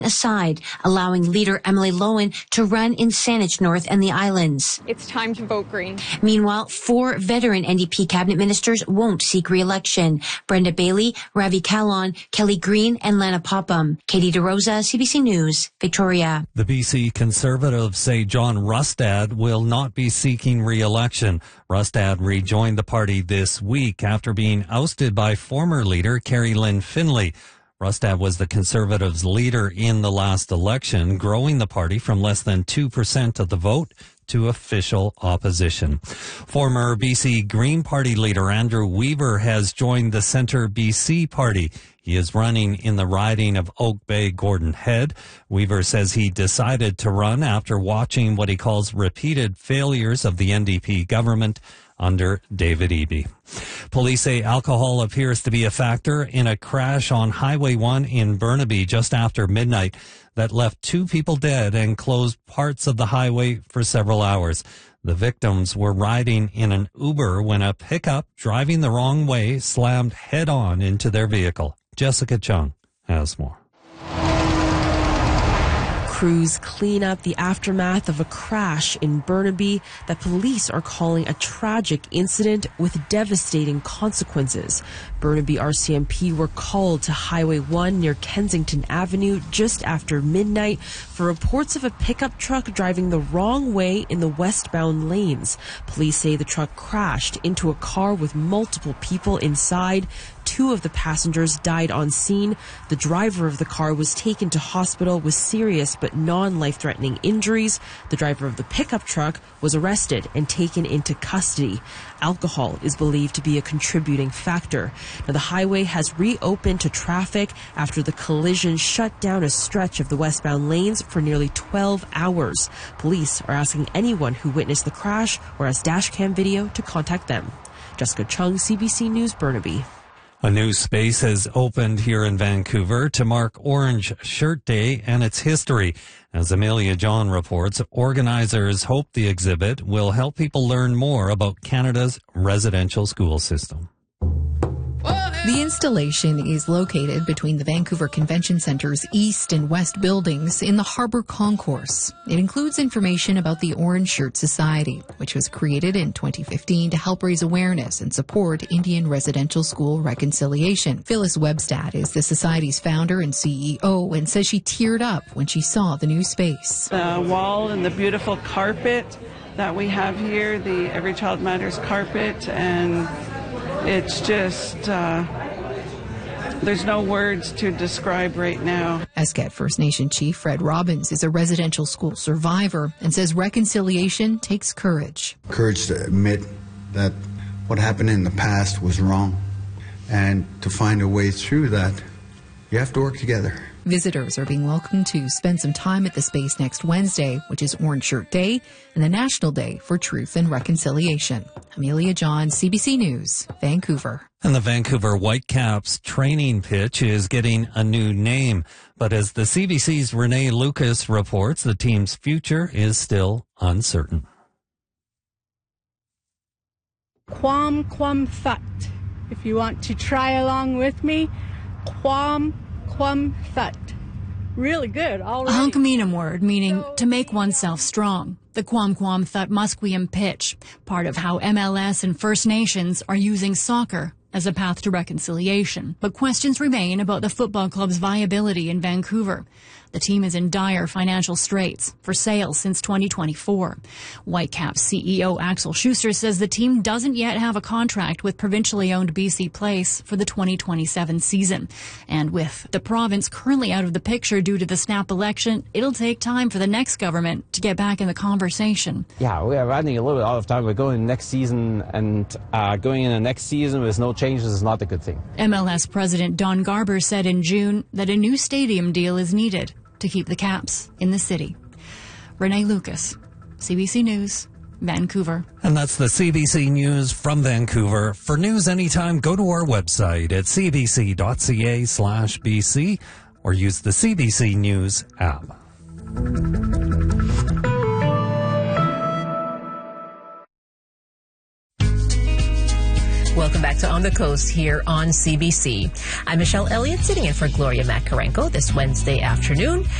aside, allowing leader Emily Lowen to run in Saanich North and the Islands. It's time to vote green. Meanwhile, 4 veteran NDP cabinet ministers won't seek re-election. Brenda Bailey, Ravi Kahlon, Kelly Green, and Lana Popham. Katie DeRosa, CBC News, Victoria. The BC Conservatives say John Rustad will not be seeking re-election. Rustad rejoined the party this week after being ousted by former leader Carrie Lynn Finlay. Rustad was the Conservatives' leader in the last election, growing the party from less than 2% of the vote to official opposition. Former BC Green Party leader Andrew Weaver has joined the Centre BC Party. He is running in the riding of Oak Bay Gordon Head. Weaver says he decided to run after watching what he calls repeated failures of the NDP government under David Eby. Police say alcohol appears to be a factor in a crash on Highway 1 in Burnaby just after midnight that left 2 people dead and closed parts of the highway for several hours. The victims were riding in an Uber when a pickup driving the wrong way slammed head-on into their vehicle. Jessica Chung has more. Crews clean up the aftermath of a crash in Burnaby that police are calling a tragic incident with devastating consequences. Burnaby RCMP were called to Highway 1 near Kensington Avenue just after midnight for reports of a pickup truck driving the wrong way in the westbound lanes. Police say the truck crashed into a car with multiple people inside. 2 of the passengers died on scene. The driver of the car was taken to hospital with serious but non-life-threatening injuries. The driver of the pickup truck was arrested and taken into custody. Alcohol is believed to be a contributing factor. Now, the highway has reopened to traffic after the collision shut down a stretch of the westbound lanes for nearly 12 hours. Police are asking anyone who witnessed the crash or has dashcam video to contact them. Jessica Chung, CBC News, Burnaby. A new space has opened here in Vancouver to mark Orange Shirt Day and its history. As Amelia John reports, organizers hope the exhibit will help people learn more about Canada's residential school system. The installation is located between the Vancouver Convention Centre's east and west buildings in the Harbour Concourse. It includes information about the Orange Shirt Society, which was created in 2015 to help raise awareness and support Indian residential school reconciliation. Phyllis Webstad is the Society's founder and CEO and says she teared up when she saw the new space. The wall and the beautiful carpet that we have here, the Every Child Matters carpet, and it's just, there's no words to describe right now. Esquette First Nation Chief Fred Robbins is a residential school survivor and says reconciliation takes courage. Courage to admit that what happened in the past was wrong, and to find a way through that, you have to work together. Visitors are being welcomed to spend some time at the space next Wednesday, which is Orange Shirt Day and the National Day for Truth and Reconciliation. Amelia John, CBC News, Vancouver. And the Vancouver Whitecaps training pitch is getting a new name. But as the CBC's Renee Lucas reports, the team's future is still uncertain. Quam Thut. If you want to try along with me, Quam Thut. Really good already. A Hunkaminam word meaning to make oneself strong. The Quam Thut Musqueam pitch, part of how MLS and First Nations are using soccer as a path to reconciliation. But questions remain about the football club's viability in Vancouver. The team is in dire financial straits, for sale since 2024. Whitecaps CEO Axel Schuster says the team doesn't yet have a contract with provincially owned BC Place for the 2027 season. And with the province currently out of the picture due to the snap election, it'll take time for the next government to get back in the conversation. Yeah, we are running a little bit out of time. We're going next season, and going in the next season with no changes is not a good thing. MLS President Don Garber said in June that a new stadium deal is needed to keep the Caps in the city. Renee Lucas, CBC News, Vancouver. And that's the CBC News from Vancouver. For news anytime, go to our website at cbc.ca/BC or use the CBC News app. Welcome Welcome back to On the Coast here on CBC. I'm Michelle Elliott, sitting in for Gloria Makarenko this Wednesday afternoon.